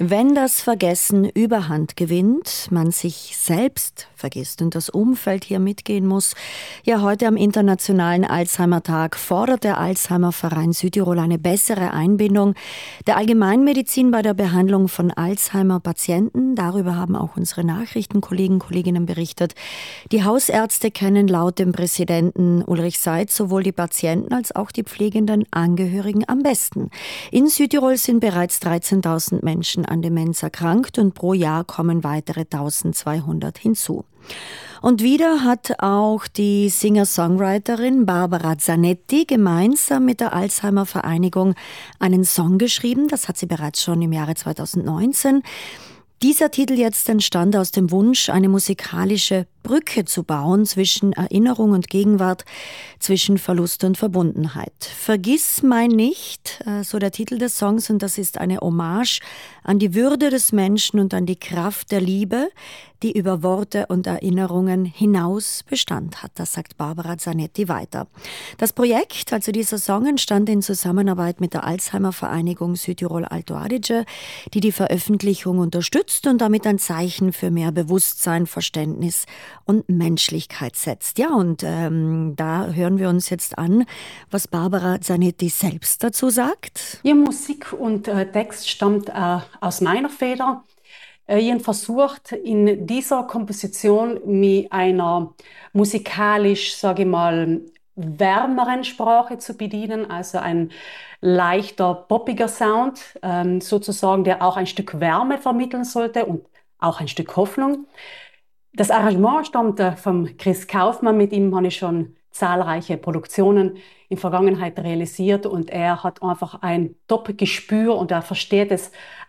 Wenn das Vergessen Überhand gewinnt, man sich selbst vergisst und das Umfeld hier mitgehen muss. Ja, heute am Internationalen Alzheimer-Tag fordert der Alzheimer-Verein Südtirol eine bessere Einbindung der Allgemeinmedizin bei der Behandlung von Alzheimer-Patienten. Darüber haben auch unsere Nachrichtenkollegen, Kolleginnen berichtet. Die Hausärzte kennen laut dem Präsidenten Ulrich Seitz sowohl die Patienten als auch die pflegenden Angehörigen am besten. In Südtirol sind bereits 13.000 Menschen an Demenz erkrankt und pro Jahr kommen weitere 1.200 hinzu. Und wieder hat auch die Singer-Songwriterin Barbara Zanetti gemeinsam mit der Alzheimer-Vereinigung einen Song geschrieben. Das hat sie bereits schon im Jahre 2019. Dieser Titel jetzt entstand aus dem Wunsch, eine musikalische Brücke zu bauen zwischen Erinnerung und Gegenwart, zwischen Verlust und Verbundenheit. Vergiss mein nicht, so der Titel des Songs, und das ist eine Hommage an die Würde des Menschen und an die Kraft der Liebe, die über Worte und Erinnerungen hinaus Bestand hat. Das sagt Barbara Zanetti weiter. Das Projekt, also dieser Song, entstand in Zusammenarbeit mit der Alzheimer-Vereinigung Südtirol Alto Adige, die die Veröffentlichung unterstützt und damit ein Zeichen für mehr Bewusstsein, Verständnis und Menschlichkeit setzt. Ja, und da hören wir uns jetzt an, was Barbara Zanetti selbst dazu sagt. Ja, Musik und Text stammt aus meiner Feder. Ich habe versucht, in dieser Komposition mit einer musikalisch, sage ich mal, wärmeren Sprache zu bedienen, also ein leichter, poppiger Sound, sozusagen, der auch ein Stück Wärme vermitteln sollte und auch ein Stück Hoffnung. Das Arrangement stammt von Chris Kaufmann. Mit ihm habe ich schon zahlreiche Produktionen in Vergangenheit realisiert und er hat einfach ein Top-Gespür und er versteht es,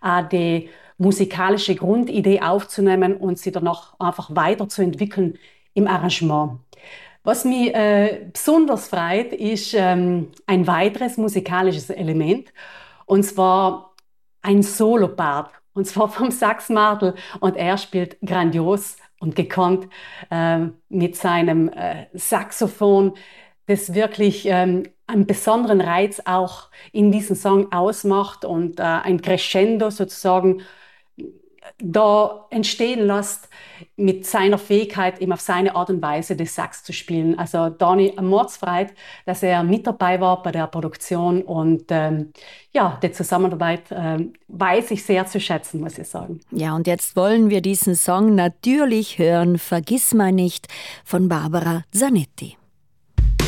die musikalische Grundidee aufzunehmen und sie danach einfach weiterzuentwickeln im Arrangement. Was mich besonders freut, ist ein weiteres musikalisches Element, und zwar ein Solopart, und zwar vom Sax Martel, und er spielt grandios und gekonnt mit seinem Saxophon, das wirklich einen besonderen Reiz auch in diesem Song ausmacht und ein Crescendo sozusagen da entstehen lässt mit seiner Fähigkeit, eben auf seine Art und Weise das Sax zu spielen. Also Dani mordsfreit, dass er mit dabei war bei der Produktion und ja, die Zusammenarbeit weiß ich sehr zu schätzen, muss ich sagen. Ja, und jetzt wollen wir diesen Song natürlich hören, Vergiss mein nicht, von Barbara Zanetti.